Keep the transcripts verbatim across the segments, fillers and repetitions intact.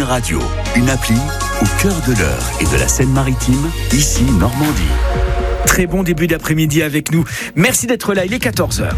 Radio, une appli au cœur de l'Eure et de la Seine-Maritime, ici Normandie. Très bon début d'après-midi avec nous. Merci d'être là, il est quatorze heures.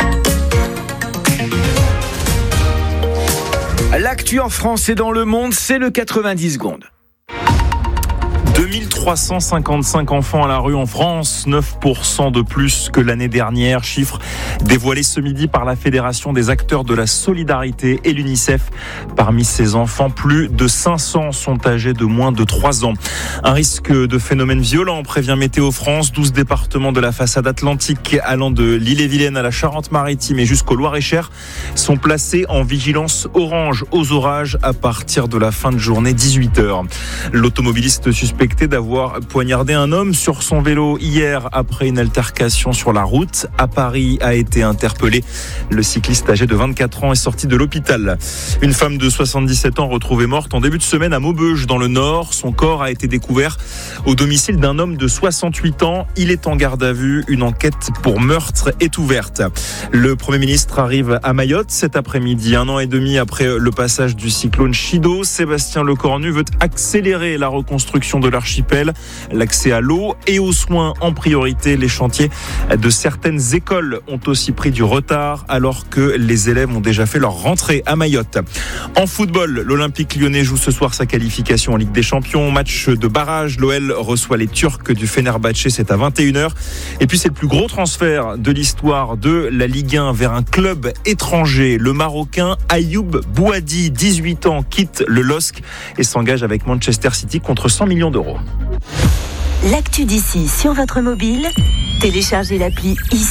L'actu en France et dans le monde, c'est le quatre-vingt-dix secondes. deux mille trois cent cinquante-cinq enfants à la rue en France, neuf pour cent de plus que l'année dernière. Chiffre dévoilé ce midi par la Fédération des acteurs de la solidarité et l'UNICEF. Parmi ces enfants, plus de cinq cents sont âgés de moins de trois ans. Un risque de phénomène violent, prévient Météo France. douze départements de la façade atlantique allant de l'Ille-et-Vilaine à la Charente-Maritime et jusqu'au Loir-et-Cher sont placés en vigilance orange aux orages à partir de la fin de journée dix-huit heures. L'automobiliste suspecté d'avoir poignardé un homme sur son vélo hier après une altercation sur la route à Paris a été interpellé. Le cycliste âgé de vingt-quatre ans est sorti de l'hôpital. Une femme de soixante-dix-sept ans retrouvée morte en début de semaine à Maubeuge dans le Nord. Son corps a été découvert au domicile d'un homme de soixante-huit ans. Il est en garde à vue. Une enquête pour meurtre est ouverte. Le Premier ministre arrive à Mayotte cet après-midi. Un an et demi après le passage du cyclone Chido, Sébastien Lecornu veut accélérer la reconstruction de l'archipel, l'accès à l'eau et aux soins en priorité. Les chantiers de certaines écoles ont aussi pris du retard alors que les élèves ont déjà fait leur rentrée à Mayotte. En football, l'Olympique lyonnais joue ce soir sa qualification en Ligue des Champions. Match de barrage, l'O L reçoit les Turcs du Fenerbahçe, c'est à vingt et une heures. Et puis c'est le plus gros transfert de l'histoire de la Ligue un vers un club étranger. Le Marocain Ayoub Bouhaddi, dix-huit ans, quitte le L O S C et s'engage avec Manchester City contre cent millions d'euros. L'actu d'ici sur votre mobile, téléchargez l'appli ici.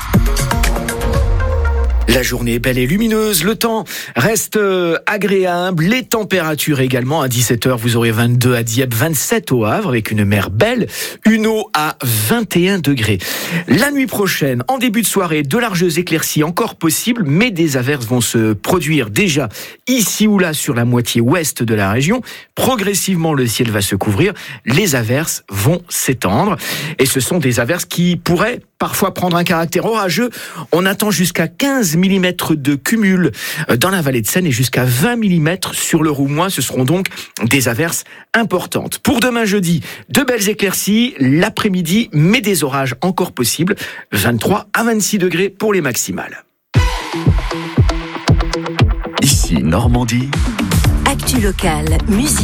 La journée est belle et lumineuse, le temps reste agréable, les températures également. À dix-sept heures, vous aurez vingt-deux à Dieppe, vingt-sept au Havre, avec une mer belle, une eau à vingt et un degrés. La nuit prochaine, en début de soirée, de larges éclaircies encore possibles, mais des averses vont se produire déjà ici ou là sur la moitié ouest de la région. Progressivement, le ciel va se couvrir, les averses vont s'étendre, et ce sont des averses qui pourraient parfois prendre un caractère orageux. On attend jusqu'à quinze millimètres de cumul dans la vallée de Seine et jusqu'à vingt millimètres sur le Roumois. Ce seront donc des averses importantes. Pour demain jeudi, de belles éclaircies, l'après-midi, mais des orages encore possibles. vingt-trois à vingt-six degrés pour les maximales. Ici Normandie. Actu locale, musique.